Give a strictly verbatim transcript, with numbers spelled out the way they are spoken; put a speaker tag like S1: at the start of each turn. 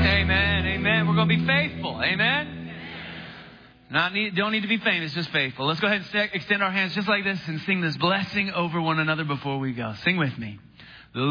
S1: Amen. Amen. We're going to be faithful. Amen. Not need, don't need to be famous, just faithful. Let's go ahead and extend our hands just like this and sing this blessing over one another before we go. Sing with me.